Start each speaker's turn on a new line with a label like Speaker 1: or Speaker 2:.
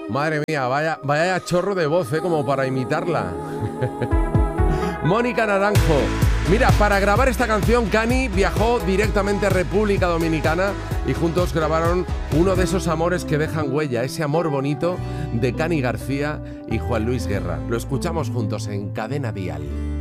Speaker 1: Madre mía, vaya chorro de voz, como para imitarla. Mónica Naranjo. Mira, para grabar esta canción, Cani viajó directamente a República Dominicana y juntos grabaron uno de esos amores que dejan huella, ese amor bonito de Cani García y Juan Luis Guerra. Lo escuchamos juntos en Cadena Dial.